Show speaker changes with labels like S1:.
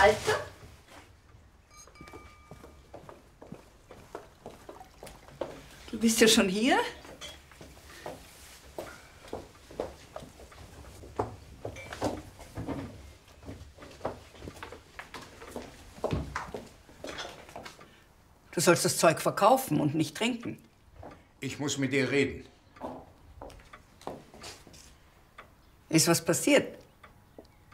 S1: Walter? Du bist ja schon hier? Du sollst das Zeug verkaufen und nicht trinken.
S2: Ich muss mit dir reden.
S1: Ist was passiert?